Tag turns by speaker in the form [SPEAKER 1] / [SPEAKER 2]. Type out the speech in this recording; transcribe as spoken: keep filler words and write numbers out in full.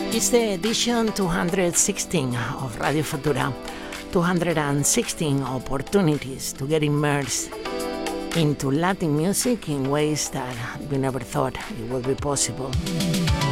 [SPEAKER 1] It's the edition two hundred sixteen of Radio Futura. two hundred sixteen opportunities to get immersed into Latin music in ways that you never thought it would be possible.